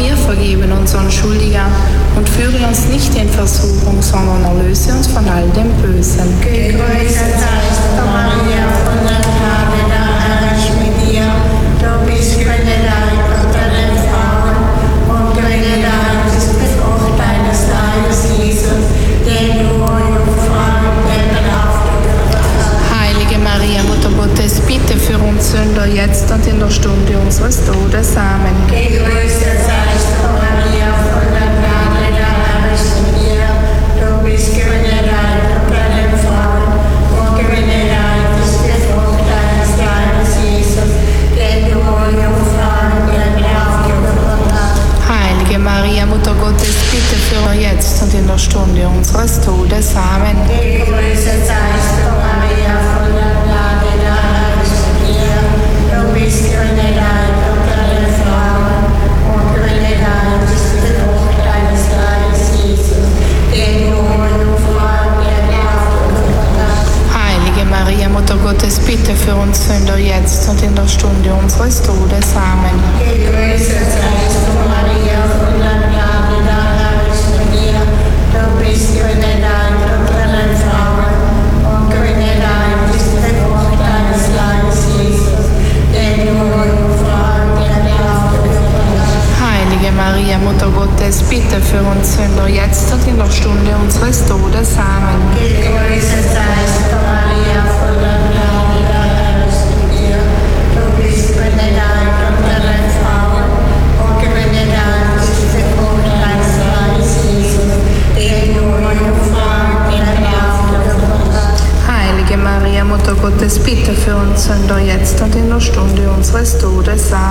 wir vergeben unseren Schuldigern und führe uns nicht in Versuchung, sondern erlöse uns von all dem Bösen. Gegrüßet seist du, Maria, voll der Gnade, der Herr ist mit dir. Du bist gebenedeit unter den Frauen und gebenedeit ist die Frucht deines Leibes, Jesus, den du, o Jungfrau, im Tempel aufgeführt hast. Heilige Maria, Mutter Gottes, bitte für uns Sünder, jetzt und in der Stunde unseres Todes. Amen. Gegrüßet seist du, Maria, voll der Gnade, der Herr ist mit dir. Du bist gebenedeit unter den Frauen und gebenedeit ist die Frucht deines Leibes, Jesus, den du, o Jungfrau, im Tempel aufgeführt hast. Heilige Maria, Mutter Gottes, bitte für uns jetzt und in der Stunde unseres Todes. Amen. Gegrüßet seist du, Maria, voll der Gnade, der Herr ist mit dir. Du bist gebenedeit unter den Frauen und gebenedeit ist die Frucht deines Leibes, Jesus, den du, o Jungfrau, im Tempel aufgeführt hast. Heilige Maria, Mutter Gottes, bitte für uns Sünder, jetzt und in der Stunde unseres Todes. Amen. Gegrüßet seist du, Maria, voll der Gnade, der Herr ist mit dir. Du bist gebenedeit unter den Frauen und gebenedeit ist die Frucht deines Leibes, Jesus, den du, o Jungfrau, im Tempel aufgeführt hast. Heilige Maria, Mutter Gottes, bitte für uns Sünder, jetzt und in der Stunde unseres Todes. Amen. Gegrüßet seist du, Maria, voll der Gnade, der Herr ist mit dir. Du bist gebenedeit unter den Frauen und gebenedeit ist die Frucht deines Leibes, Jesus, den du, o Jungfrau, im Tempel aufgeführt hast. Heilige Maria, Mutter Gottes, bitte für uns Sünder, jetzt und in der Stunde unseres Todes. Amen.